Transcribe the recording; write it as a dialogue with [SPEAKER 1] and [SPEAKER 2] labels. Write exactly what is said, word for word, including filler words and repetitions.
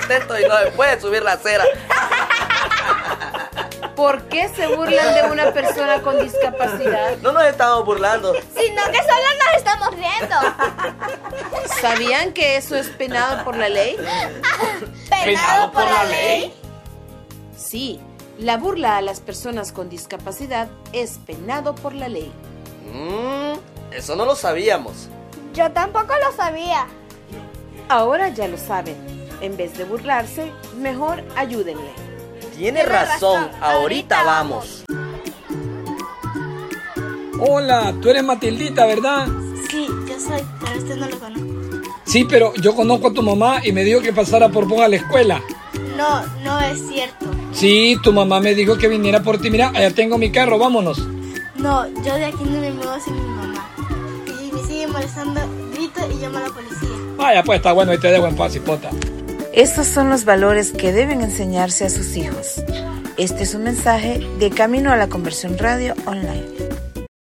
[SPEAKER 1] contento y no se puede subir la acera.
[SPEAKER 2] ¿Por qué se burlan de una persona con discapacidad?
[SPEAKER 1] No nos estamos burlando,
[SPEAKER 3] sino que solo nos estamos riendo.
[SPEAKER 2] ¿Sabían que eso es penado por la ley?
[SPEAKER 3] ¿Penado por la ley?
[SPEAKER 2] Sí, la burla a las personas con discapacidad es penado por la ley.
[SPEAKER 1] Mm, eso no lo sabíamos.
[SPEAKER 3] Yo tampoco lo sabía.
[SPEAKER 2] Ahora ya lo saben. En vez de burlarse, mejor ayúdenle.
[SPEAKER 1] Tiene razón, ahorita vamos.
[SPEAKER 4] Hola, tú eres Matildita, ¿verdad?
[SPEAKER 3] Sí, yo soy, pero usted no lo conoce.
[SPEAKER 4] Sí, pero yo conozco a tu mamá y me dijo que pasara por vos a la escuela.
[SPEAKER 3] No, no es cierto.
[SPEAKER 4] Sí, tu mamá me dijo que viniera por ti. Mira, allá tengo mi carro, vámonos.
[SPEAKER 3] No, yo de aquí no me muevo sin mi mamá. Y me sigue molestando, grito y llamo a la policía.
[SPEAKER 4] Vaya, pues está bueno y te dejo en paz, hipota.
[SPEAKER 2] Estos son los valores que deben enseñarse a sus hijos. Este es un mensaje de Camino a la Conversión Radio Online.